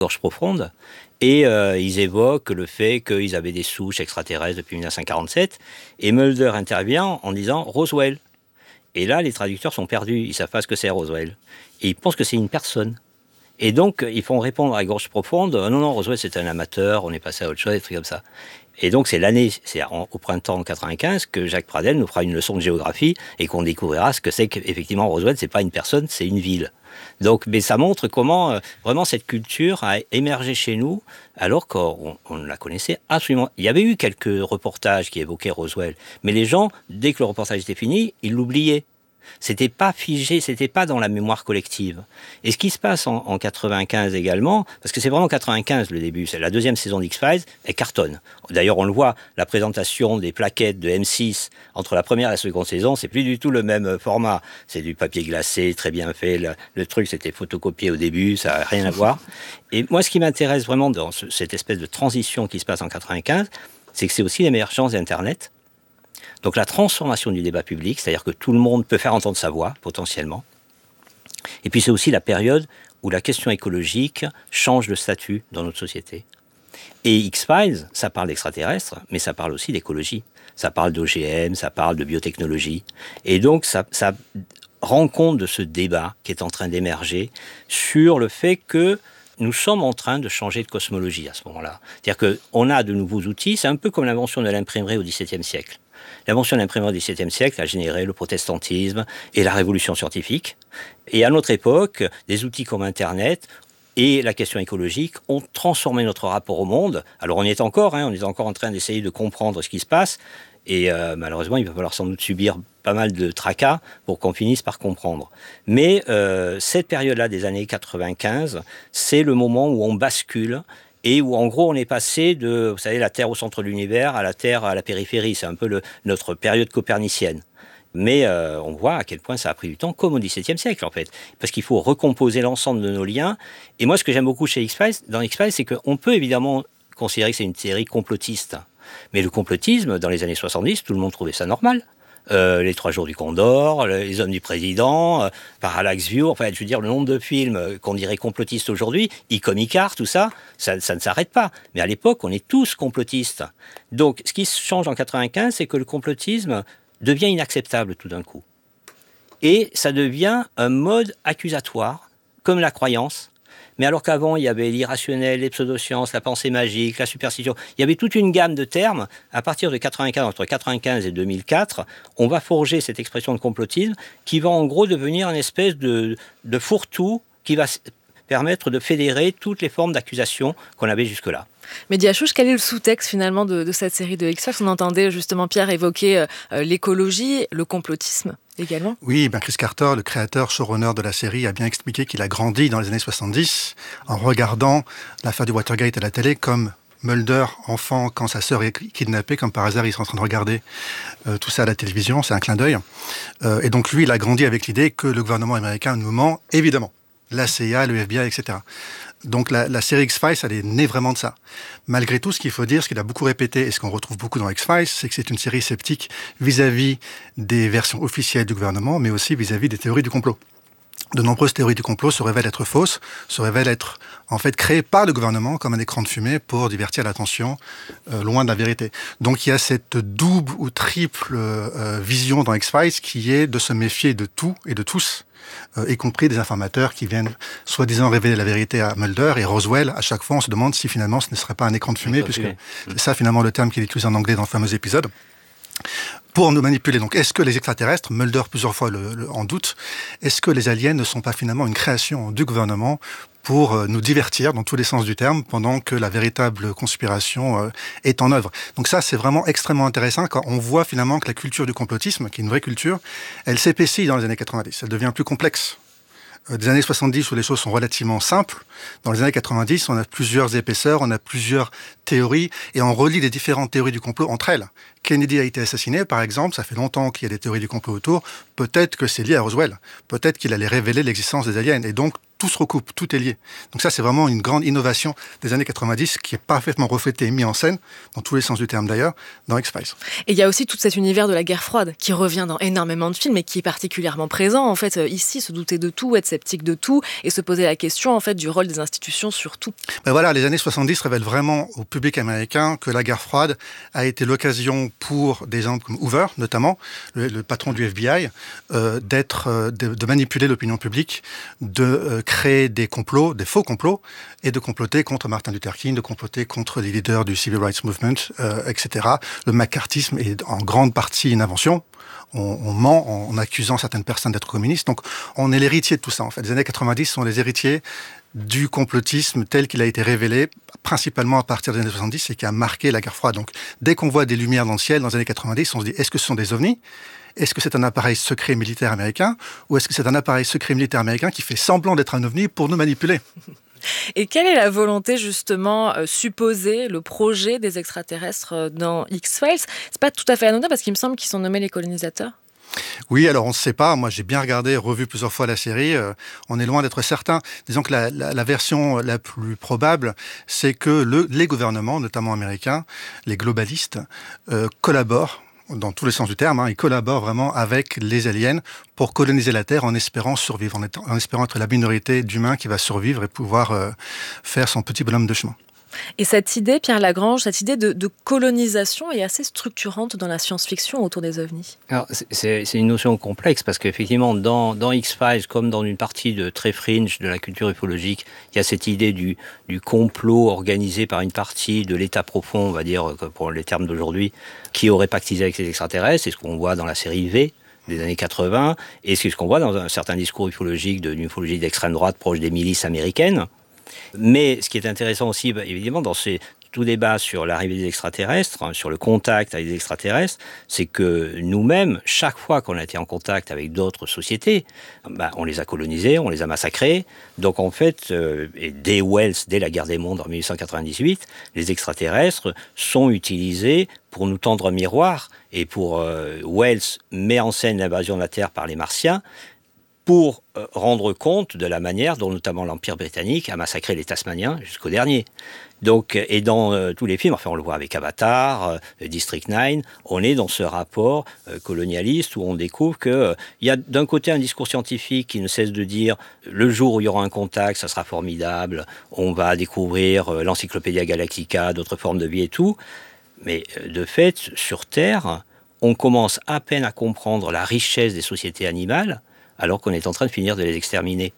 Gorge profonde, et ils évoquent le fait qu'ils avaient des souches extraterrestres depuis 1947, et Mulder intervient en disant Roswell. Et là, les traducteurs sont perdus, ils ne savent pas ce que c'est Roswell. Et ils pensent que c'est une personne. Et donc, ils font répondre à Gorge profonde, non, Roswell c'est un amateur, on est passé à autre chose, des trucs comme ça. Et donc, c'est au printemps 95 que Jacques Pradel nous fera une leçon de géographie et qu'on découvrira ce que c'est qu'effectivement Roswell, c'est pas une personne, c'est une ville. Donc, mais ça montre comment vraiment cette culture a émergé chez nous alors qu'on ne la connaissait absolument. Il y avait eu quelques reportages qui évoquaient Roswell, mais les gens, dès que le reportage était fini, ils l'oubliaient. C'était pas figé, c'était pas dans la mémoire collective. Et ce qui se passe en 95 également, parce que c'est vraiment 95 le début, c'est la deuxième saison d'X-Files, elle cartonne. D'ailleurs, on le voit, la présentation des plaquettes de M6 entre la première et la seconde saison, c'est plus du tout le même format. C'est du papier glacé, très bien fait. Le truc, c'était photocopié au début, ça n'a rien à voir. Et moi, ce qui m'intéresse vraiment dans cette espèce de transition qui se passe en 95, c'est que c'est aussi l'émergence d'Internet. Donc la transformation du débat public, c'est-à-dire que tout le monde peut faire entendre sa voix, potentiellement. Et puis c'est aussi la période où la question écologique change de statut dans notre société. Et X-Files, ça parle d'extraterrestres, mais ça parle aussi d'écologie. Ça parle d'OGM, ça parle de biotechnologie. Et donc ça rend compte de ce débat qui est en train d'émerger sur le fait que nous sommes en train de changer de cosmologie à ce moment-là. C'est-à-dire qu'on a de nouveaux outils, c'est un peu comme l'invention de l'imprimerie au XVIIe siècle. L'invention de l'imprimerie au XVIIe siècle a généré le protestantisme et la révolution scientifique. Et à notre époque, des outils comme Internet et la question écologique ont transformé notre rapport au monde. Alors on y est encore, on est encore en train d'essayer de comprendre ce qui se passe. Et malheureusement, il va falloir sans doute subir pas mal de tracas pour qu'on finisse par comprendre. Mais cette période-là des années 95, c'est le moment où on bascule et où, en gros, on est passé de, vous savez, la Terre au centre de l'univers à la Terre à la périphérie. C'est un peu notre période copernicienne. Mais on voit à quel point ça a pris du temps, comme au XVIIe siècle, en fait. Parce qu'il faut recomposer l'ensemble de nos liens. Et moi, ce que j'aime beaucoup chez X-Files, dans X-Files, c'est qu'on peut évidemment considérer que c'est une série complotiste. Mais le complotisme, dans les années 70, tout le monde trouvait ça normal. Les 3 jours du Condor, les hommes du président, Parallax View, enfin, je veux dire, le nombre de films qu'on dirait complotistes aujourd'hui, Icar, tout ça, ça ne s'arrête pas. Mais à l'époque, on est tous complotistes. Donc, ce qui change en 95, c'est que le complotisme devient inacceptable tout d'un coup. Et ça devient un mode accusatoire, comme la croyance. Mais alors qu'avant, il y avait l'irrationnel, les pseudosciences, la pensée magique, la superstition, il y avait toute une gamme de termes. À partir de 95, entre 95 et 2004, on va forger cette expression de complotisme qui va en gros devenir une espèce de fourre-tout qui va permettre de fédérer toutes les formes d'accusation qu'on avait jusque-là. Mais Diachouch, quel est le sous-texte finalement de cette série de X-Files ? On entendait justement Pierre évoquer l'écologie, le complotisme également. Oui, Chris Carter, le créateur, showrunner de la série, a bien expliqué qu'il a grandi dans les années 70 en regardant l'affaire du Watergate à la télé comme Mulder, enfant, quand sa sœur est kidnappée, comme par hasard, ils sont en train de regarder tout ça à la télévision, c'est un clin d'œil. Et donc lui, il a grandi avec l'idée que le gouvernement américain nous ment, évidemment. La CIA, le FBI, etc. Donc la série X-Files, elle est née vraiment de ça. Malgré tout, ce qu'il faut dire, ce qu'il a beaucoup répété et ce qu'on retrouve beaucoup dans X-Files, c'est que c'est une série sceptique vis-à-vis des versions officielles du gouvernement, mais aussi vis-à-vis des théories du complot. De nombreuses théories du complot se révèlent être fausses, se révèlent être en fait créées par le gouvernement comme un écran de fumée pour divertir l'attention loin de la vérité. Donc il y a cette double ou triple vision dans X-Files qui est de se méfier de tout et de tous, y compris des informateurs qui viennent soi-disant révéler la vérité à Mulder et Roswell. À chaque fois, on se demande si finalement ce ne serait pas un écran de fumée, puisque c'est ça finalement le terme qu'il utilise en anglais dans le fameux épisode. Pour nous manipuler. Donc, est-ce que les extraterrestres, Mulder plusieurs fois en doute, est-ce que les aliens ne sont pas finalement une création du gouvernement pour nous divertir dans tous les sens du terme pendant que la véritable conspiration est en œuvre. Donc ça, c'est vraiment extrêmement intéressant quand on voit finalement que la culture du complotisme, qui est une vraie culture, elle s'épaissit dans les années 90. Elle devient plus complexe. Des années 70 où les choses sont relativement simples. Dans les années 90, on a plusieurs épaisseurs, on a plusieurs théories et on relie les différentes théories du complot entre elles. Kennedy a été assassiné, par exemple, ça fait longtemps qu'il y a des théories du complot autour. peut-être que c'est lié à Roswell. Peut-être qu'il allait révéler l'existence des aliens. Et donc, tout se recoupe, tout est lié. Donc ça, c'est vraiment une grande innovation des années 90 qui est parfaitement reflétée et mise en scène, dans tous les sens du terme d'ailleurs, dans X-Files. Et il y a aussi tout cet univers de la guerre froide qui revient dans énormément de films et qui est particulièrement présent. En fait, ici, se douter de tout, être sceptique de tout et se poser la question en fait, du rôle des institutions sur tout. Ben voilà, les années 70 révèlent vraiment au public américain que la guerre froide a été l'occasion pour des gens comme Hoover, notamment, le patron du FBI, de manipuler l'opinion publique, de créer des complots, des faux complots, et de comploter contre Martin Luther King, de comploter contre les leaders du Civil Rights Movement, etc. Le macartisme est en grande partie une invention. On ment en accusant certaines personnes d'être communistes. Donc, on est l'héritier de tout ça, en fait. Les années 90 sont les héritiers du complotisme tel qu'il a été révélé, principalement à partir des années 70 et qui a marqué la guerre froide. Donc, dès qu'on voit des lumières dans le ciel dans les années 90, on se dit, est-ce que ce sont des ovnis ? Est-ce que c'est un appareil secret militaire américain ou est-ce que c'est un appareil secret militaire américain qui fait semblant d'être un ovni pour nous manipuler ? Et quelle est la volonté justement supposée, le projet des extraterrestres dans X-Files ? C'est pas tout à fait anodin parce qu'il me semble qu'ils sont nommés les colonisateurs. Oui, alors on ne sait pas. Moi, j'ai bien regardé, revu plusieurs fois la série. On est loin d'être certain. Disons que la version la plus probable, c'est que les gouvernements, notamment américains, les globalistes, collaborent dans tous les sens du terme, ils collaborent vraiment avec les aliens pour coloniser la Terre en espérant survivre, en espérant être la minorité d'humains qui va survivre et pouvoir faire son petit bonhomme de chemin. Et cette idée, Pierre Lagrange, cette idée de colonisation est assez structurante dans la science-fiction autour des ovnis. Alors, c'est une notion complexe parce qu'effectivement, dans X-Files, comme dans une partie de très fringe de la culture ufologique, il y a cette idée du complot organisé par une partie de l'État profond, on va dire, pour les termes d'aujourd'hui, qui aurait pactisé avec les extraterrestres. C'est ce qu'on voit dans la série V des années 80, et c'est ce qu'on voit dans un certain discours ufologique d'une ufologie d'extrême droite proche des milices américaines. Mais ce qui est intéressant aussi, évidemment, dans tout débat sur l'arrivée des extraterrestres, sur le contact avec les extraterrestres, c'est que nous-mêmes, chaque fois qu'on a été en contact avec d'autres sociétés, on les a colonisés, on les a massacrés. Donc en fait, et dès Wells, dès la guerre des mondes en 1898, les extraterrestres sont utilisés pour nous tendre un miroir. Et pour Wells met en scène l'invasion de la Terre par les Martiens, pour rendre compte de la manière dont notamment l'Empire britannique a massacré les Tasmaniens jusqu'au dernier. Donc, et dans tous les films, enfin on le voit avec Avatar, District 9, on est dans ce rapport colonialiste où on découvre qu'il y a d'un côté un discours scientifique qui ne cesse de dire le jour où il y aura un contact, ça sera formidable, on va découvrir l'Encyclopédia Galactica, d'autres formes de vie et tout. Mais de fait, sur Terre, on commence à peine à comprendre la richesse des sociétés animales, alors qu'on est en train de finir de les exterminer.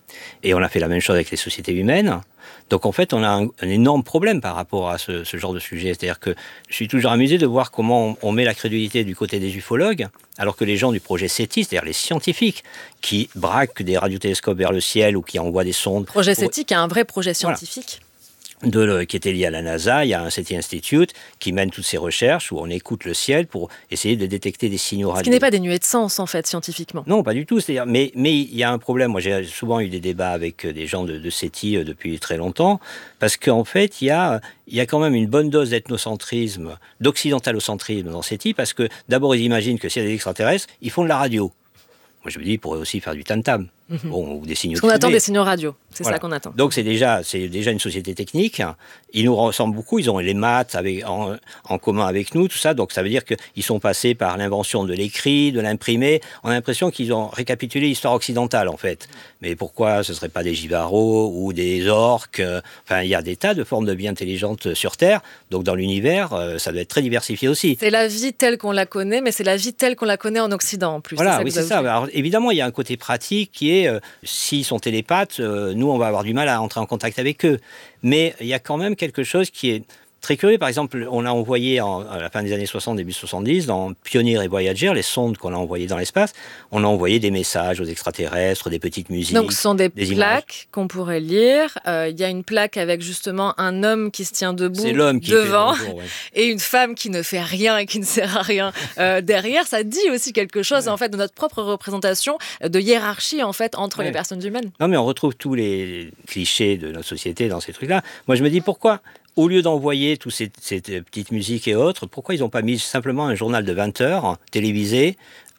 Et on a fait la même chose avec les sociétés humaines. Donc en fait, on a un énorme problème par rapport à ce genre de sujet. C'est-à-dire que je suis toujours amusé de voir comment on met la crédulité du côté des ufologues, alors que les gens du projet SETI, c'est-à-dire les scientifiques, qui braquent des radiotélescopes vers le ciel ou qui envoient des sondes... Projet SETI, qui est un vrai projet scientifique. Voilà. Qui était lié à la NASA, il y a un SETI Institute qui mène toutes ces recherches où on écoute le ciel pour essayer de détecter des signaux radio. Ce qui n'est pas dénué de sens, en fait, scientifiquement. Non, pas du tout. C'est-à-dire, mais il y a un problème. Moi, j'ai souvent eu des débats avec des gens de SETI depuis très longtemps, parce qu'en fait, il y a quand même une bonne dose d'ethnocentrisme, d'occidentalocentrisme dans SETI, parce que d'abord, ils imaginent que s'il y a des extraterrestres, ils font de la radio. Moi, je me dis, ils pourraient aussi faire du tam-tam. Bon, ou des signaux. Parce qu'on attend des signaux radio, c'est voilà. Ça qu'on attend. Donc c'est déjà une société technique. Ils nous ressemblent beaucoup. Ils ont les maths en commun avec nous, tout ça. Donc ça veut dire qu'ils sont passés par l'invention de l'écrit, de l'imprimé. On a l'impression qu'ils ont récapitulé l'histoire occidentale en fait. Mais pourquoi ce ne serait pas des Jivaros ou des orques ? Enfin, il y a des tas de formes de vie intelligentes sur Terre. Donc dans l'univers, ça doit être très diversifié aussi. C'est la vie telle qu'on la connaît, mais c'est la vie telle qu'on la connaît en Occident en plus. Voilà, c'est ça. Alors, évidemment, il y a un côté pratique qui est s'ils sont télépathes, nous, on va avoir du mal à entrer en contact avec eux. Mais il y a quand même quelque chose qui est très curieux. Par exemple, on a envoyé à la fin des années 60, début 70, dans Pioneer et Voyager, les sondes qu'on a envoyées dans l'espace, on a envoyé des messages aux extraterrestres, des petites musiques. Donc, ce sont des plaques images qu'on pourrait lire. Il y a une plaque avec justement un homme qui se tient debout C'est l'homme qui devant fait bonjour, ouais. et une femme qui ne fait rien et qui ne sert à rien derrière. Ça dit aussi quelque chose en fait de notre propre représentation de hiérarchie en fait entre les personnes humaines. Non, mais on retrouve tous les clichés de notre société dans ces trucs-là. Moi, je me dis pourquoi au lieu d'envoyer toutes ces petites musiques et autres, pourquoi ils n'ont pas mis simplement un journal de 20 heures télévisé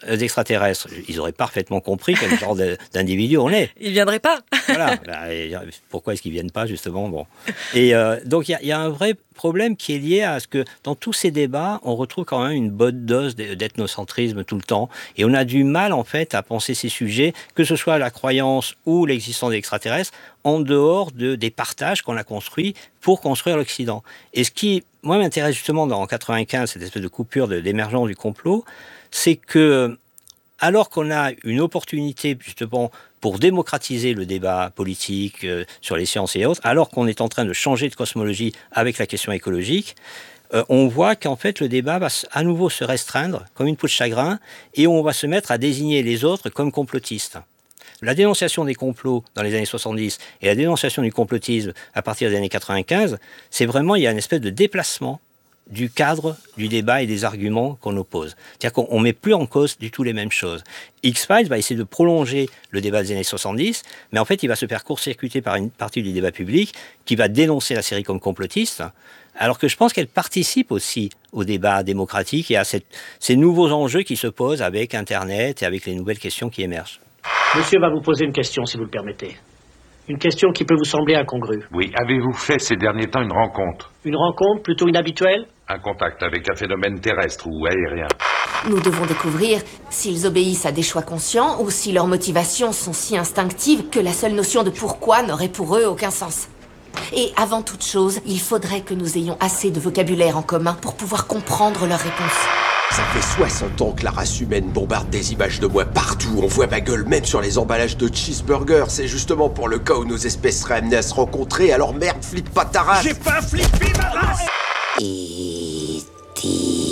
extraterrestres, ils auraient parfaitement compris quel genre d'individu on est. Ils ne viendraient pas. Voilà. Pourquoi est-ce qu'ils ne viennent pas, justement, bon. Et donc, il y a un vrai problème qui est lié à ce que, dans tous ces débats, on retrouve quand même une bonne dose d'ethnocentrisme tout le temps. Et on a du mal, en fait, à penser ces sujets, que ce soit la croyance ou l'existence des extraterrestres, en dehors des partages qu'on a construits pour construire l'Occident. Et ce qui, moi, m'intéresse justement dans 95, cette espèce de coupure d'émergence du complot, c'est que, alors qu'on a une opportunité, justement, pour démocratiser le débat politique sur les sciences et autres, alors qu'on est en train de changer de cosmologie avec la question écologique, on voit qu'en fait, le débat va à nouveau se restreindre comme une peau de chagrin, et on va se mettre à désigner les autres comme complotistes. La dénonciation des complots dans les années 70 et la dénonciation du complotisme à partir des années 95, c'est vraiment, il y a une espèce de déplacement du cadre du débat et des arguments qu'on oppose. C'est-à-dire qu'on ne met plus en cause du tout les mêmes choses. X-Files va essayer de prolonger le débat des années 70, mais en fait, il va se faire court-circuiter par une partie du débat public qui va dénoncer la série comme complotiste, alors que je pense qu'elle participe aussi au débat démocratique et à ces nouveaux enjeux qui se posent avec Internet et avec les nouvelles questions qui émergent. Monsieur va vous poser une question, si vous le permettez. Une question qui peut vous sembler incongrue. Oui, avez-vous fait ces derniers temps une rencontre? Une rencontre plutôt inhabituelle? Un contact avec un phénomène terrestre ou aérien? Nous devons découvrir s'ils obéissent à des choix conscients ou si leurs motivations sont si instinctives que la seule notion de pourquoi n'aurait pour eux aucun sens. Et avant toute chose, il faudrait que nous ayons assez de vocabulaire en commun pour pouvoir comprendre leurs réponses. Ça fait 60 ans que la race humaine bombarde des images de moi partout. On voit ma gueule même sur les emballages de cheeseburgers. C'est justement pour le cas où nos espèces seraient amenées à se rencontrer. Alors merde, flippe pas ta race. J'ai pas flippé ma race. E.T.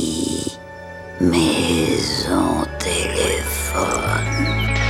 Maison téléphone.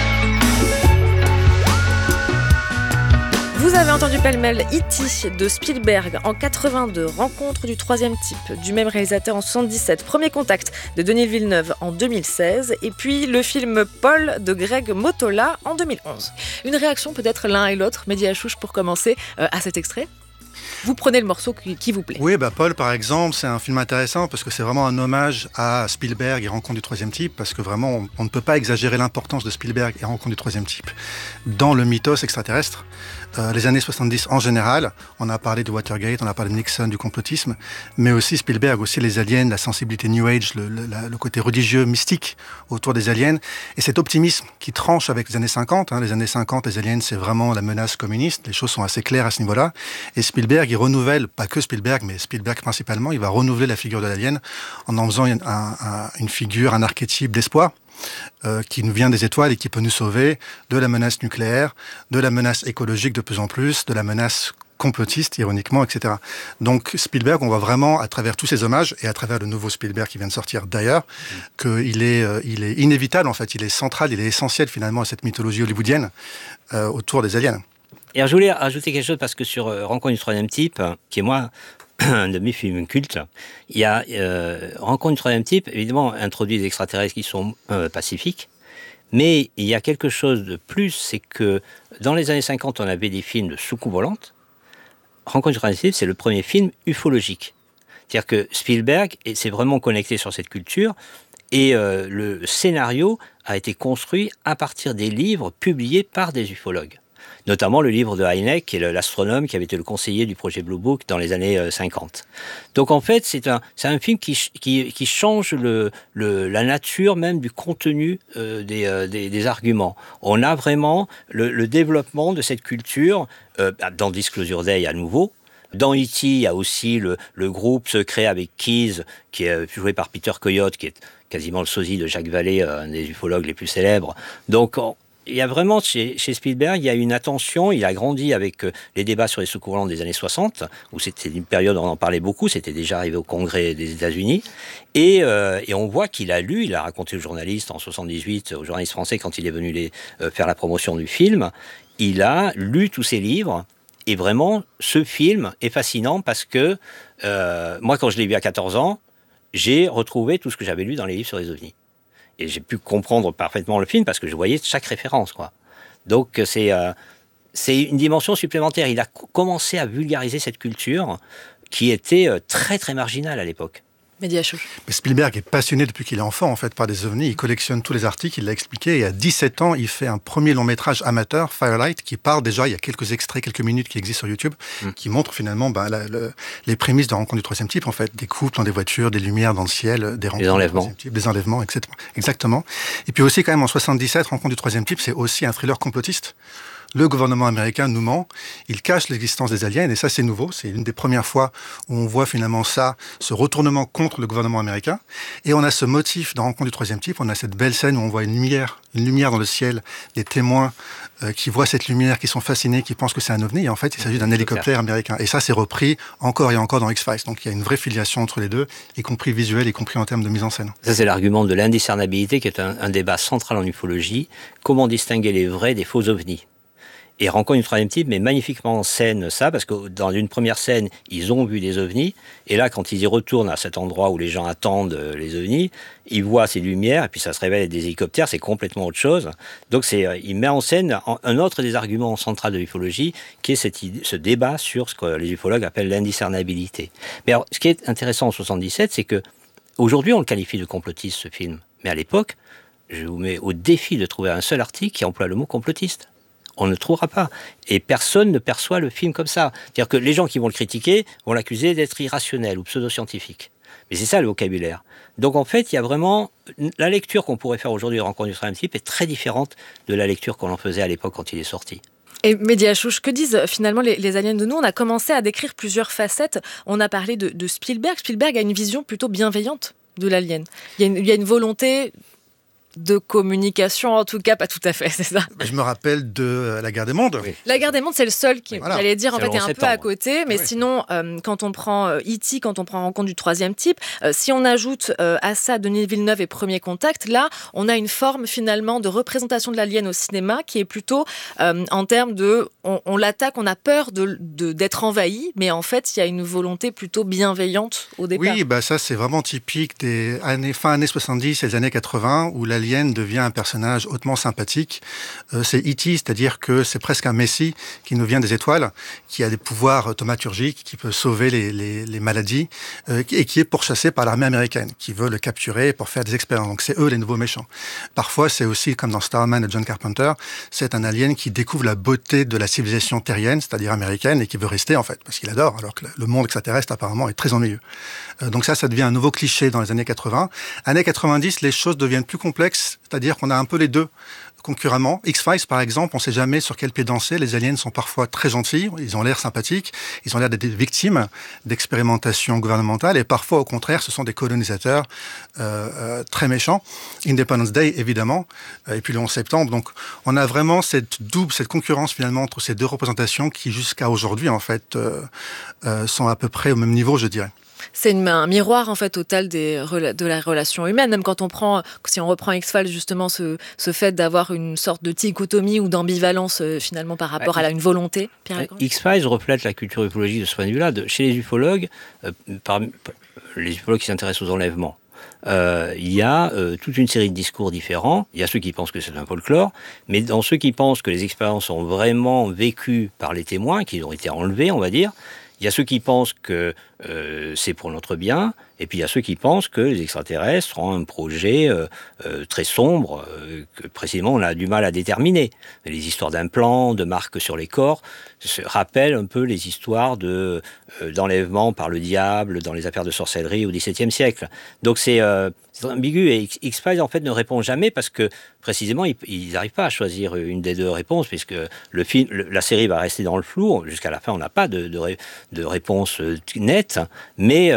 Vous avez entendu pêle-mêle E.T. de Spielberg en 82, Rencontre du troisième type du même réalisateur en 77, Premier contact de Denis Villeneuve en 2016 et puis le film Paul de Greg Mottola en 2011. Une réaction peut-être l'un et l'autre, Mehdi Hachouch pour commencer à cet extrait. Vous prenez le morceau qui vous plaît. Oui, Paul, par exemple, c'est un film intéressant parce que c'est vraiment un hommage à Spielberg et Rencontre du troisième type, parce que vraiment, on ne peut pas exagérer l'importance de Spielberg et Rencontre du troisième type dans le mythos extraterrestre. Les années 70 en général, on a parlé de Watergate, on a parlé de Nixon, du complotisme, mais aussi Spielberg, aussi les aliens, la sensibilité New Age, le côté religieux, mystique autour des aliens, et cet optimisme qui tranche avec les années 50. Les années 50, les aliens, c'est vraiment la menace communiste, les choses sont assez claires à ce niveau-là, et Spielberg, il renouvelle, pas que Spielberg, mais Spielberg principalement, il va renouveler la figure de l'alien en faisant une figure, un archétype d'espoir, qui nous vient des étoiles et qui peut nous sauver de la menace nucléaire, de la menace écologique de plus en plus, de la menace complotiste, ironiquement, etc. Donc Spielberg, on voit vraiment, à travers tous ces hommages, et à travers le nouveau Spielberg qui vient de sortir d'ailleurs, qu'il est inévitable, en fait, il est central, il est essentiel finalement à cette mythologie hollywoodienne autour des aliens. Et alors, je voulais ajouter quelque chose, parce que sur Rencontre du troisième type, qui est moi, un de mes films cultes, il y a Rencontre du troisième type, évidemment, introduit des extraterrestres qui sont pacifiques, mais il y a quelque chose de plus, c'est que dans les années 50, on avait des films de soucoupes volantes. Rencontre du troisième type, c'est le premier film ufologique. C'est-à-dire que Spielberg s'est vraiment connecté sur cette culture, et le scénario a été construit à partir des livres publiés par des ufologues. Notamment le livre de Hynek, qui est l'astronome qui avait été le conseiller du projet Blue Book dans les années 50. Donc en fait, c'est un film qui change la nature même du contenu des arguments. On a vraiment le développement de cette culture dans Disclosure Day à nouveau. Dans E.T., il y a aussi le groupe secret avec Keys, qui est joué par Peter Coyote, qui est quasiment le sosie de Jacques Vallée, un des ufologues les plus célèbres. Donc il y a vraiment, chez Spielberg, il y a une attention, il a grandi avec les débats sur les soucoupes volantes des années 60, où c'était une période où on en parlait beaucoup, c'était déjà arrivé au Congrès des États-Unis, et on voit qu'il a lu, il a raconté aux journalistes en 78, aux journalistes français, quand il est venu faire la promotion du film, il a lu tous ces livres, et vraiment, ce film est fascinant parce que, moi, quand je l'ai vu à 14 ans, j'ai retrouvé tout ce que j'avais lu dans les livres sur les ovnis. Et j'ai pu comprendre parfaitement le film parce que je voyais chaque référence, quoi. Donc c'est une dimension supplémentaire. Il a commencé à vulgariser cette culture qui était très très marginale à l'époque. Mediachou. Mais Spielberg est passionné depuis qu'il est enfant, en fait, par des ovnis. Il collectionne tous les articles, il l'a expliqué. Et à 17 ans, il fait un premier long métrage amateur, Firelight, qui parle déjà, il y a quelques extraits, quelques minutes qui existent sur YouTube, qui montrent finalement les prémices de Rencontre du troisième type, en fait. Des couples dans des voitures, des lumières dans le ciel, des rencontres du troisième type, des enlèvements, etc. Exactement. Et puis aussi, quand même, en 77, Rencontre du troisième type, c'est aussi un thriller complotiste. Le gouvernement américain nous ment, il cache l'existence des aliens, et ça c'est nouveau, c'est une des premières fois où on voit finalement ça, ce retournement contre le gouvernement américain. Et on a ce motif dans Rencontre du troisième type, on a cette belle scène où on voit une lumière dans le ciel, des témoins qui voient cette lumière, qui sont fascinés, qui pensent que c'est un ovni, et en fait il s'agit d'un hélicoptère américain. Et ça c'est repris encore et encore dans X-Files, donc il y a une vraie filiation entre les deux, y compris visuelle, y compris en termes de mise en scène. Ça c'est l'argument de l'indiscernabilité qui est un débat central en ufologie, comment distinguer les vrais des faux ovnis. Et Rencontre du troisième type met magnifiquement en scène ça, parce que dans une première scène, ils ont vu des ovnis, et là, quand ils y retournent à cet endroit où les gens attendent les ovnis, ils voient ces lumières, et puis ça se révèle être des hélicoptères, c'est complètement autre chose. Donc il met en scène un autre des arguments centraux de l'ufologie, qui est ce débat sur ce que les ufologues appellent l'indiscernabilité. Mais alors, ce qui est intéressant en 77, c'est que aujourd'hui, on le qualifie de complotiste, ce film. Mais à l'époque, je vous mets au défi de trouver un seul article qui emploie le mot complotiste. On ne trouvera pas. Et personne ne perçoit le film comme ça. C'est-à-dire que les gens qui vont le critiquer vont l'accuser d'être irrationnel ou pseudo-scientifique. Mais c'est ça le vocabulaire. Donc en fait, il y a vraiment... La lecture qu'on pourrait faire aujourd'hui de Rencontre du troisième type est très différente de la lecture qu'on en faisait à l'époque quand il est sorti. Et Mediachouch, que disent finalement les aliens de nous? On a commencé à décrire plusieurs facettes. On a parlé de Spielberg. Spielberg a une vision plutôt bienveillante de l'alien. Il y a une volonté de communication, en tout cas, pas tout à fait, c'est ça. Je me rappelle de La Guerre des Mondes. Oui. La Guerre des Mondes, c'est le seul qui, j'allais dire, en fait, est un peu à côté. Mais oui. Sinon, quand on prend E.T., quand on prend Rencontre du troisième type, si on ajoute à ça Denis Villeneuve et Premier Contact, là, on a une forme, finalement, de représentation de l'alien au cinéma qui est plutôt en termes de... On l'attaque, on a peur d'être envahi, mais en fait, il y a une volonté plutôt bienveillante au départ. Oui, ça, c'est vraiment typique des fin années 70 et les années 80, où l'alien devient un personnage hautement sympathique. C'est E.T., c'est-à-dire que c'est presque un messie qui nous vient des étoiles, qui a des pouvoirs thaumaturgiques, qui peut sauver les maladies, et qui est pourchassé par l'armée américaine, qui veut le capturer pour faire des expériences. Donc c'est eux les nouveaux méchants. Parfois, c'est aussi, comme dans Starman de John Carpenter, c'est un alien qui découvre la beauté de la civilisation terrienne, c'est-à-dire américaine, et qui veut rester, en fait, parce qu'il adore, alors que le monde extraterrestre, apparemment, est très ennuyeux. Donc ça devient un nouveau cliché dans les années 80. Années 90, les choses deviennent plus complexes, c'est-à-dire qu'on a un peu les deux concurremment. X-Files, par exemple, on ne sait jamais sur quel pied danser. Les aliens sont parfois très gentils, ils ont l'air sympathiques, ils ont l'air d'être des victimes d'expérimentations gouvernementales, et parfois, au contraire, ce sont des colonisateurs très méchants. Independence Day, évidemment, et puis le 11 septembre. Donc, on a vraiment cette concurrence, finalement, entre ces deux représentations qui, jusqu'à aujourd'hui, en fait, sont à peu près au même niveau, je dirais. C'est un miroir, en fait, total de la relation humaine. Même si on reprend X-Files, justement, ce fait d'avoir une sorte de dichotomie ou d'ambivalence, finalement, par rapport à une volonté. X-Files reflète la culture ufologique de ce point de vue-là. Chez les ufologues, les ufologues qui s'intéressent aux enlèvements, il y a toute une série de discours différents. Il y a ceux qui pensent que c'est un folklore, mais dans ceux qui pensent que les expériences sont vraiment vécues par les témoins, qu'ils ont été enlevés, on va dire, il y a ceux qui pensent que c'est pour notre bien, et puis il y a ceux qui pensent que les extraterrestres ont un projet très sombre, que précisément on a du mal à déterminer. Les histoires d'implants, de marques sur les corps, rappellent un peu les histoires d'enlèvement par le diable dans les affaires de sorcellerie au XVIIe siècle. Donc c'est ambigu, et X-Files en fait ne répond jamais parce que précisément ils n'arrivent pas à choisir une des deux réponses, puisque la série va rester dans le flou. Jusqu'à la fin, on n'a pas de réponse nette, mais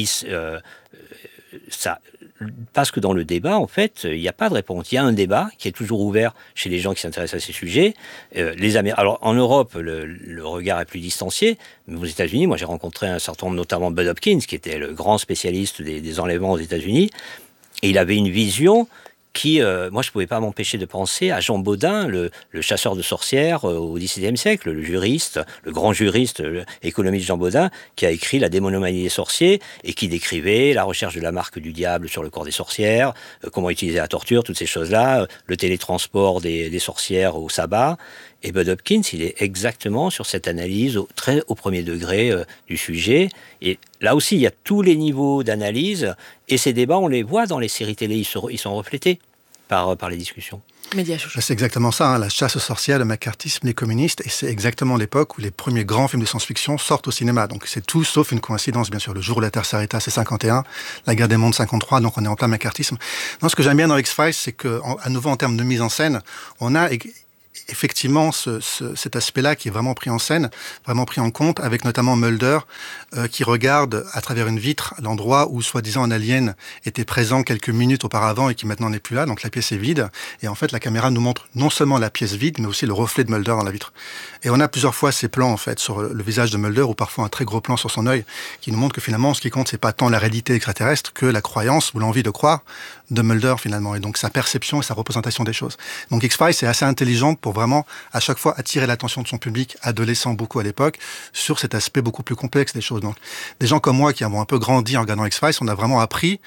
parce que dans le débat, en fait, il n'y a pas de réponse. Il y a un débat qui est toujours ouvert chez les gens qui s'intéressent à ces sujets. Alors, en Europe, le regard est plus distancié, mais aux États-Unis, moi, j'ai rencontré un certain nombre, notamment Bud Hopkins, qui était le grand spécialiste des enlèvements aux États-Unis, et il avait une vision qui, moi, je ne pouvais pas m'empêcher de penser à Jean Bodin, le chasseur de sorcières au XVIIe siècle, le grand juriste, économiste Jean Bodin, qui a écrit La démonomanie des sorciers et qui décrivait la recherche de la marque du diable sur le corps des sorcières, comment utiliser la torture, toutes ces choses-là, le télétransport des sorcières au sabbat. Et Bud Hopkins, il est exactement sur cette analyse très au premier degré du sujet. Et là aussi, il y a tous les niveaux d'analyse. Et ces débats, on les voit dans les séries télé, ils sont reflétés par les discussions. C'est exactement ça, la chasse aux sorcières, le macartisme, les communistes, et c'est exactement l'époque où les premiers grands films de science-fiction sortent au cinéma. Donc c'est tout sauf une coïncidence, bien sûr. Le jour où la Terre s'arrêta, c'est 51, la guerre des mondes 53, donc on est en plein macartisme. Non, ce que j'aime bien dans X-Files, c'est que, à nouveau en termes de mise en scène, on a effectivement cet aspect-là qui est vraiment pris en scène, vraiment pris en compte, avec notamment Mulder qui regarde à travers une vitre l'endroit où soi-disant un alien était présent quelques minutes auparavant et qui maintenant n'est plus là, donc la pièce est vide, et en fait la caméra nous montre non seulement la pièce vide, mais aussi le reflet de Mulder dans la vitre. Et on a plusieurs fois ces plans en fait sur le visage de Mulder, ou parfois un très gros plan sur son œil, qui nous montre que finalement ce qui compte c'est pas tant la réalité extraterrestre que la croyance ou l'envie de croire de Mulder finalement, et donc sa perception et sa représentation des choses. Donc X-Files c'est assez intelligent pour vraiment à chaque fois attirer l'attention de son public, adolescent beaucoup à l'époque, sur cet aspect beaucoup plus complexe des choses. Donc des gens comme moi qui avons un peu grandi en regardant X-Files, on a vraiment appris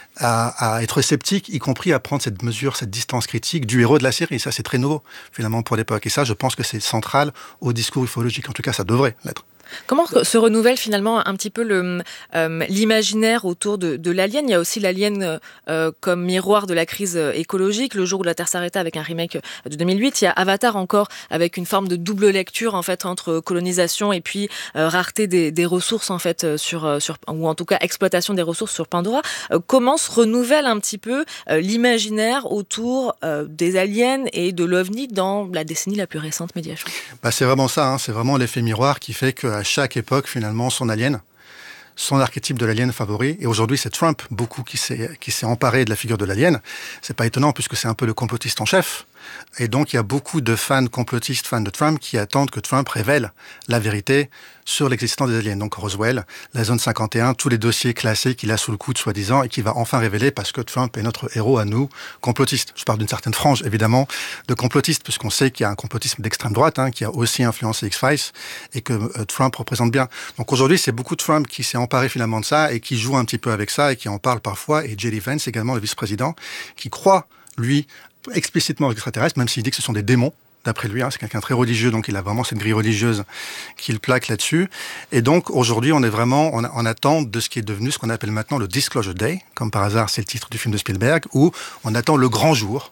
à être sceptique, y compris à prendre cette mesure, cette distance critique du héros de la série. Ça c'est très nouveau finalement pour l'époque, et ça je pense que c'est central au discours ufologique, en tout cas ça devrait l'être. Comment se renouvelle finalement un petit peu l'imaginaire autour de l'alien ? Il y a aussi l'alien comme miroir de la crise écologique, Le jour où la Terre s'arrêta avec un remake de 2008. Il y a Avatar encore avec une forme de double lecture en fait entre colonisation et puis rareté des ressources en fait ou en tout cas exploitation des ressources sur Pandora. Comment se renouvelle un petit peu l'imaginaire autour des aliens et de l'OVNI dans la décennie la plus récente Mediachou ? C'est vraiment ça, c'est vraiment l'effet miroir qui fait que à chaque époque, finalement, son alien, son archétype de l'alien favori. Et aujourd'hui, c'est Trump, beaucoup, qui s'est emparé de la figure de l'alien. C'est pas étonnant, puisque c'est un peu le complotiste en chef. Et donc, il y a beaucoup de fans complotistes, fans de Trump, qui attendent que Trump révèle la vérité sur l'existence des aliens. Donc, Roswell, la zone 51, tous les dossiers classés qu'il a sous le coude, soi-disant, et qu'il va enfin révéler parce que Trump est notre héros à nous, complotistes. Je parle d'une certaine frange, évidemment, de complotistes, puisqu'on sait qu'il y a un complotisme d'extrême droite, qui a aussi influencé X-Files, et que Trump représente bien. Donc, aujourd'hui, c'est beaucoup de Trump qui s'est emparé finalement de ça, et qui joue un petit peu avec ça, et qui en parle parfois, et J.D. Vance, également, le vice-président, qui croit, lui, explicitement aux extraterrestres, même s'il dit que ce sont des démons, d'après lui, c'est quelqu'un très religieux, donc il a vraiment cette grille religieuse qu'il plaque là-dessus. Et donc, aujourd'hui, on est vraiment en attente de ce qui est devenu ce qu'on appelle maintenant le Disclosure Day, comme par hasard, c'est le titre du film de Spielberg, où on attend le grand jour.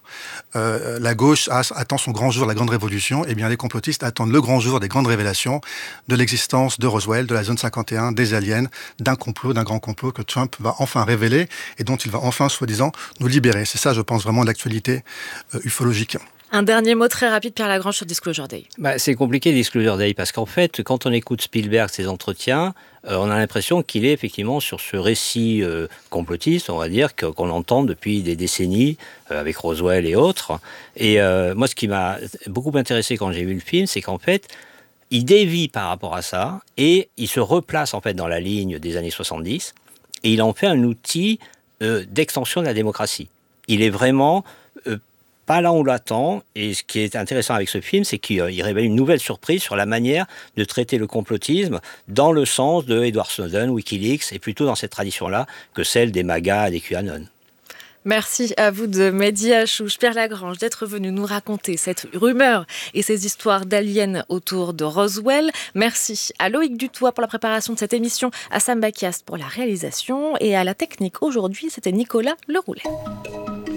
La gauche attend son grand jour, la grande révolution, et bien les complotistes attendent le grand jour des grandes révélations de l'existence de Roswell, de la zone 51, des aliens, d'un grand complot que Trump va enfin révéler, et dont il va enfin, soi-disant, nous libérer. C'est ça, je pense, vraiment l'actualité ufologique. Un dernier mot très rapide, Pierre Lagrange, sur Disclosure Day. C'est compliqué, Disclosure Day, parce qu'en fait, quand on écoute Spielberg, ses entretiens, on a l'impression qu'il est effectivement sur ce récit complotiste, on va dire, qu'on entend depuis des décennies, avec Roswell et autres. Et moi, ce qui m'a beaucoup intéressé quand j'ai vu le film, c'est qu'en fait, il dévie par rapport à ça, et il se replace en fait dans la ligne des années 70, et il en fait un outil d'extension de la démocratie. Il est vraiment pas là où on l'attend, et ce qui est intéressant avec ce film, c'est qu'il révèle une nouvelle surprise sur la manière de traiter le complotisme dans le sens de Edward Snowden, Wikileaks, et plutôt dans cette tradition-là que celle des MAGA et des QAnon. Merci à vous de Mehdi Hachouch, Pierre Lagrange, d'être venu nous raconter cette rumeur et ces histoires d'aliens autour de Roswell. Merci à Loïc Dutoit pour la préparation de cette émission, à Sam Bakiast pour la réalisation, et à la technique aujourd'hui, c'était Nicolas Leroulet.